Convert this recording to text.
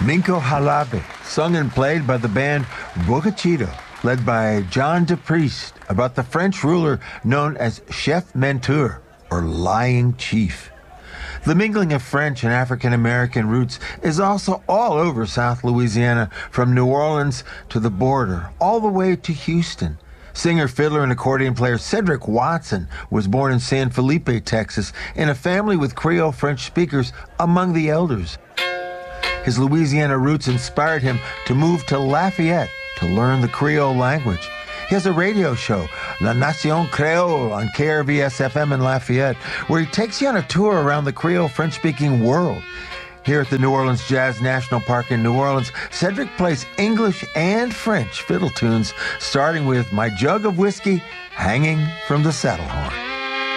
Minko Halabe, sung and played by the band Bocachito, led by John DePriest, about the French ruler known as Chef Menteur, or Lying Chief. The mingling of French and African-American roots is also all over South Louisiana, from New Orleans to the border, all the way to Houston. Singer, fiddler, and accordion player Cedric Watson was born in San Felipe, Texas, in a family with Creole French speakers among the elders. His Louisiana roots inspired him to move to Lafayette to learn the Creole language. He has a radio show, La Nation Creole, on KRVS-FM in Lafayette, where he takes you on a tour around the Creole French-speaking world. Here at the New Orleans Jazz National Park in New Orleans, Cedric plays English and French fiddle tunes, starting with My Jug of Whiskey Hanging from the Saddle Horn.